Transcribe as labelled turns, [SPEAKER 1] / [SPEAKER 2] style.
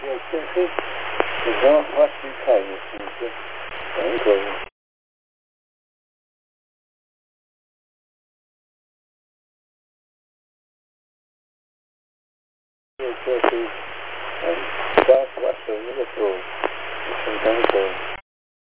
[SPEAKER 1] Yeah, this is Northwest UK, this is England. This is Southwestern Liverpool. It's in England.